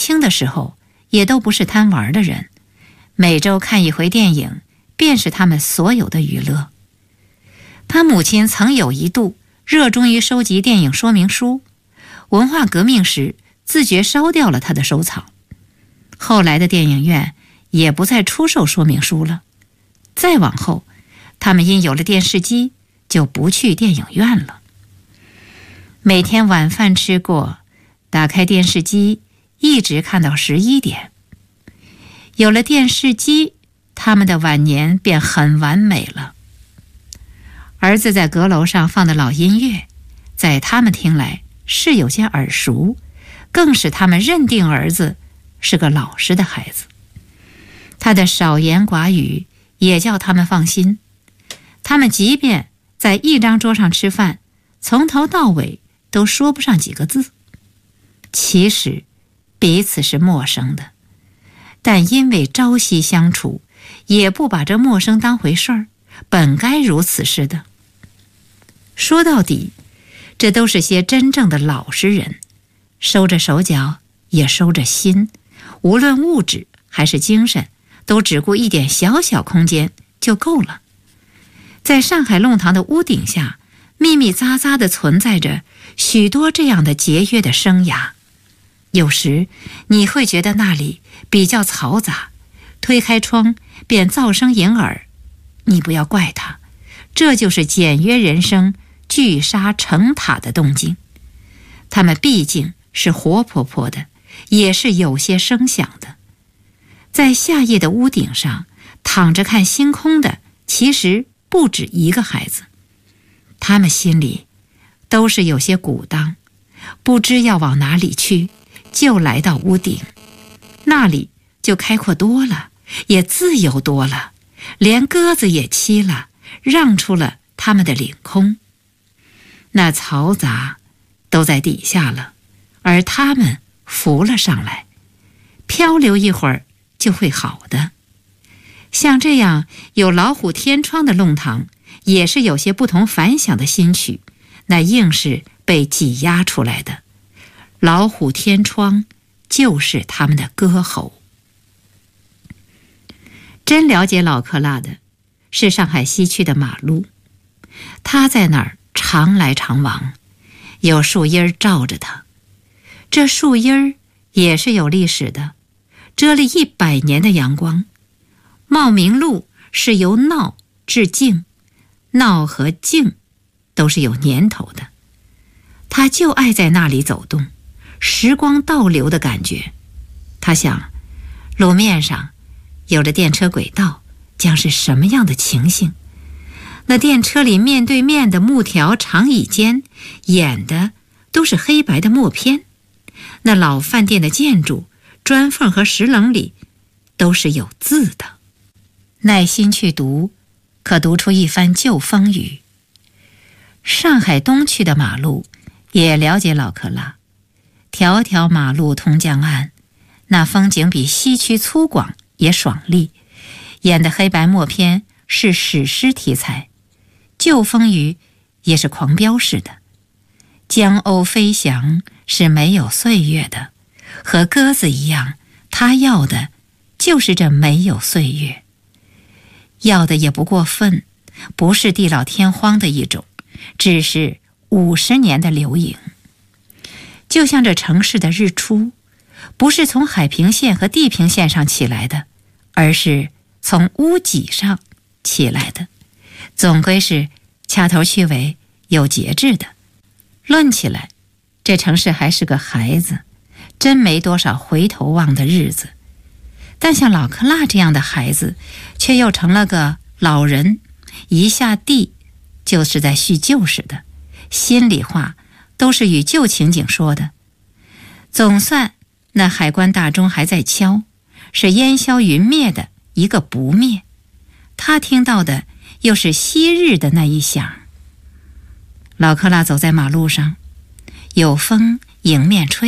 轻的时候也都不是贪玩的人，每周看一回电影便是他们所有的娱乐。他母亲曾有一度热衷于收集电影说明书，文化革命时自觉烧掉了他的收藏。后来的电影院也不再出售说明书了，再往后他们因有了电视机就不去电影院了。每天晚饭吃过，打开电视机一直看到11点。有了电视机，他们的晚年便很完美了。儿子在阁楼上放的老音乐，在他们听来是有些耳熟，更使他们认定儿子是个老实的孩子。他的少言寡语也叫他们放心。他们即便在一张桌上吃饭，从头到尾都说不上几个字。其实彼此是陌生的，但因为朝夕相处，也不把这陌生当回事儿，本该如此似的。说到底，这都是些真正的老实人，收着手脚也收着心，无论物质还是精神，都只顾一点小小空间就够了。在上海弄堂的屋顶下，密密匝匝地存在着许多这样的节约的生涯。有时你会觉得那里比较嘈杂，推开窗便噪声盈耳，你不要怪它，这就是简约人生聚沙成塔的动静。它们毕竟是活泼泼的，也是有些声响的。在夏夜的屋顶上躺着看星空的，其实不止一个孩子。他们心里都是有些鼓荡，不知要往哪里去，就来到屋顶，那里就开阔多了，也自由多了，连鸽子也栖了，让出了他们的领空。那嘈杂都在底下了，而他们浮了上来，漂流一会儿就会好的。像这样有老虎天窗的弄堂，也是有些不同凡响的新曲，那硬是被挤压出来的。老虎天窗就是他们的歌喉。真了解老克拉的是上海西区的马路，他在那儿常来常往，有树荫照着他。这树荫也是有历史的，遮了100年的阳光。茂名路是由闹至静，闹和静都是有年头的。他就爱在那里走动，时光倒流的感觉。他想，路面上有着电车轨道，将是什么样的情形？那电车里面对面的木条长椅间演的都是黑白的默片，那老饭店的建筑砖缝和石棱里都是有字的。耐心去读，可读出一番旧风雨。上海东区的马路也了解老克拉，条条马路通江岸，那风景比西区粗犷也爽利，演的黑白默片是史诗题材，旧风雨也是狂飙式的。江鸥飞翔是没有岁月的，和鸽子一样，他要的就是这没有岁月。要的也不过分，不是地老天荒的一种，只是50年的留影。就像这城市的日出，不是从海平线和地平线上起来的，而是从屋脊上起来的，总归是掐头去尾，有节制的。论起来，这城市还是个孩子，真没多少回头望的日子。但像老克拉这样的孩子，却又成了个老人，一下地就是在叙旧似的，心里话都是与旧情景说的。总算那海关大钟还在敲，是烟消云灭的一个不灭。他听到的又是昔日的那一响。老克拉走在马路上，有风迎面吹。